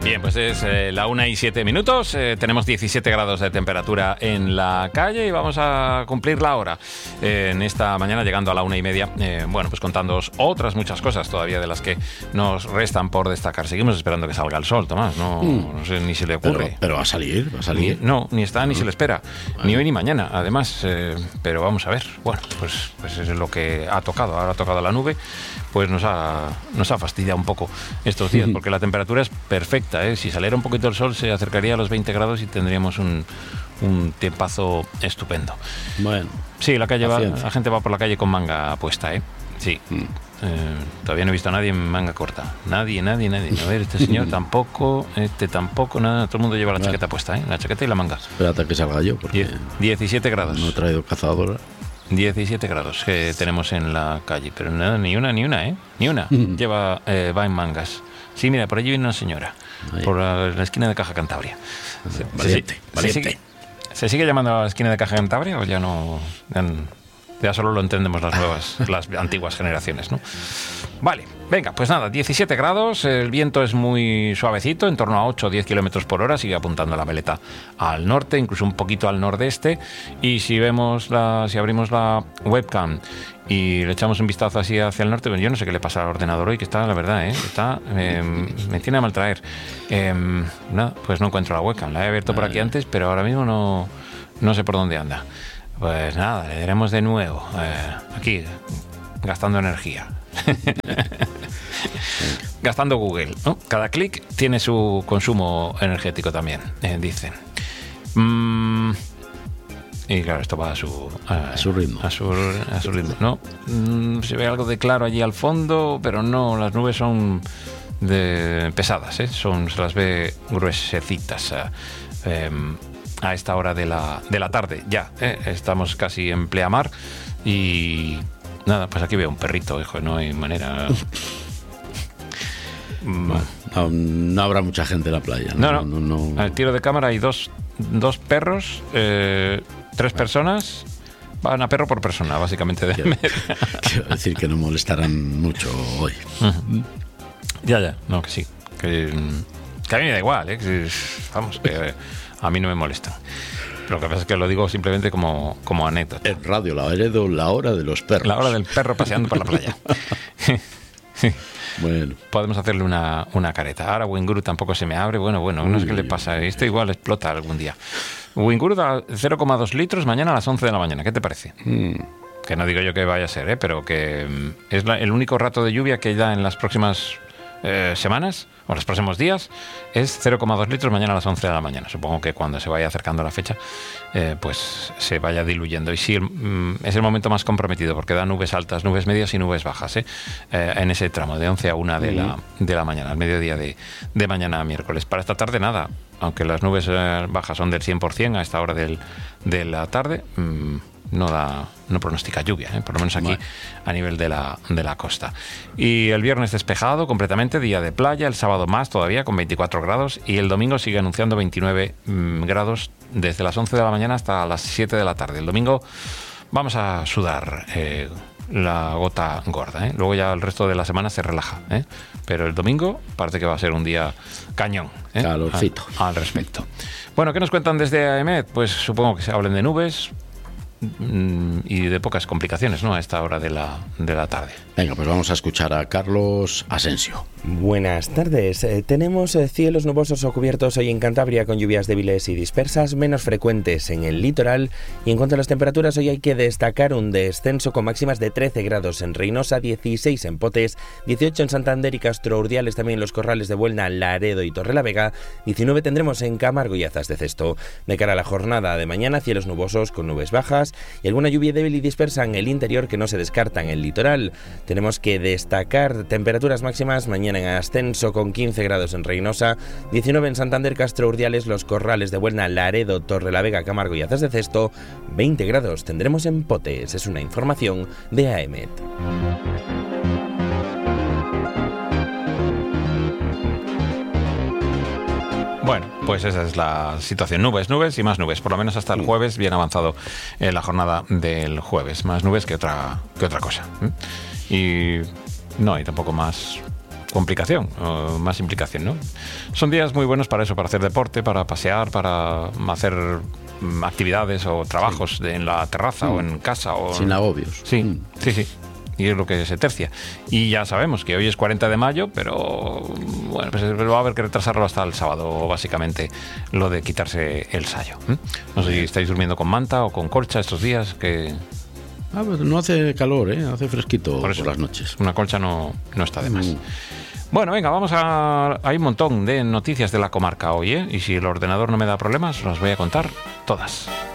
Bien, pues es la 1:07. Tenemos 17 grados de temperatura en la calle y vamos a cumplir la hora en esta mañana, llegando a la 1:30. Bueno, pues contándoos otras muchas cosas todavía de las que nos restan por destacar. Seguimos esperando que salga el sol, Tomás. No sé, ni se le ocurre. Pero va a salir. Ni está, ni se le espera. Ni hoy ni mañana, además. Pero vamos a ver. Bueno, pues es lo que ha tocado. Ahora ha tocado la nube. Pues nos ha fastidiado un poco estos días, porque la temperatura es perfecta, ¿eh? Si saliera un poquito el sol se acercaría a los 20 grados y tendríamos un tiempazo estupendo. Bueno, sí, la gente va por la calle con manga puesta, ¿eh? Sí. Todavía no he visto a nadie en manga corta. Nadie. A ver, este señor tampoco, nada. Todo el mundo lleva la chaqueta puesta, ¿eh? La chaqueta y la manga. Espérate que salga yo, porque 17 grados. No he traído cazadora. 17 grados que tenemos en la calle, pero nada, ni una, ¿eh? Ni una. Va en mangas. Sí, mira, por allí viene una señora, por la esquina de Caja Cantabria. Valiente. ¿Se sigue llamando a la esquina de Caja Cantabria o ya no? Ya solo lo entendemos las antiguas generaciones, ¿no? Vale, venga, pues nada, 17 grados, el viento es muy suavecito, en torno a 8 o 10 kilómetros por hora, sigue apuntando la veleta al norte, incluso un poquito al nordeste, y si abrimos la webcam y le echamos un vistazo así hacia el norte, yo no sé qué le pasa al ordenador hoy, que está, la verdad, me tiene a mal traer. Pues no encuentro la webcam, la he abierto por aquí antes, pero ahora mismo no sé por dónde anda. Pues nada, le daremos de nuevo, aquí, gastando energía. Gastando Google, ¿no? Cada clic tiene su consumo energético también, dicen. Y claro, esto va a su ritmo. A su ritmo, ¿no? Se ve algo de claro allí al fondo, pero no, las nubes son pesadas, ¿eh? Se las ve gruesecitas. A esta hora de la tarde ya, estamos casi en pleamar y nada, pues aquí veo un perrito, hijo, no hay manera. No habrá mucha gente en la playa. No. Al tiro de cámara hay dos perros, 3 personas. Van a perro por persona, básicamente. Quiero decir que no molestarán mucho hoy. Ya, no, que sí. Que a mí me da igual, vamos, a mí no me molestan. Lo que pasa es que lo digo simplemente como anécdota. En Radio Laredo, la hora de los perros. La hora del perro paseando por la playa. Bueno. Podemos hacerle una careta. Ahora Winguru tampoco se me abre. Bueno, no sé qué le pasa. Esto igual explota algún día. Winguru da 0,2 litros mañana a las 11 de la mañana. ¿Qué te parece? Que no digo yo que vaya a ser, pero que es el único rato de lluvia que da en las próximas semanas o los próximos días es 0,2 litros mañana a las 11 de la mañana. Supongo que cuando se vaya acercando la fecha pues se vaya diluyendo. Y sí, es el momento más comprometido porque da nubes altas, nubes medias y nubes bajas en ese tramo de 11 a 1 de la mañana, al mediodía de mañana a miércoles. Para esta tarde nada, aunque las nubes bajas son del 100% a esta hora de la tarde, no pronostica lluvia, por lo menos aquí a nivel de la costa. Y el viernes despejado completamente, día de playa, el sábado más todavía con 24 grados y el domingo sigue anunciando 29 grados desde las 11 de la mañana hasta las 7 de la tarde. El domingo vamos a sudar la gota gorda, luego ya el resto de la semana se relaja, pero el domingo parece que va a ser un día cañón, calorcito al respecto. Bueno, ¿qué nos cuentan desde AEMET? Pues supongo que se hablen de nubes y de pocas complicaciones, ¿no?, a esta hora de la tarde. Venga, pues vamos a escuchar a Carlos Asensio. Buenas tardes. Tenemos cielos nubosos o cubiertos hoy en Cantabria con lluvias débiles y dispersas, menos frecuentes en el litoral. Y en cuanto a las temperaturas, hoy hay que destacar un descenso con máximas de 13 grados en Reynosa, 16 en Potes, 18 en Santander y Castro Urdiales, también los corrales de Buelna, Laredo y Torrelavega, 19 tendremos en Camargo y Azas de Cesto. De cara a la jornada de mañana, cielos nubosos con nubes bajas y alguna lluvia débil y dispersa en el interior que no se descarta en el litoral. Tenemos que destacar temperaturas máximas mañana en ascenso con 15 grados en Reynosa, 19 en Santander, Castro Urdiales, los corrales de Buelna, Laredo, Torrelavega, Camargo y Azas de Cesto, 20 grados tendremos en Potes. Es una información de AEMET. Bueno, pues esa es la situación. Nubes y más nubes. Por lo menos hasta el jueves, bien avanzado la jornada del jueves. Más nubes que otra cosa. Y no hay tampoco más complicación, más implicación, ¿no? Son días muy buenos para eso, para hacer deporte, para pasear, para hacer actividades o trabajos en la terraza o en casa. O sin agobios. Sí, sí. Y es lo que se tercia. Y ya sabemos que hoy es 40 de mayo, pero bueno, pues va a haber que retrasarlo hasta el sábado, básicamente, lo de quitarse el sayo. No sé si estáis durmiendo con manta o con colcha estos días, que... Pues no hace calor, hace fresquito por las noches. Una colcha no está de más. Bueno, venga, vamos a... Hay un montón de noticias de la comarca hoy, y si el ordenador no me da problemas, os las voy a contar todas.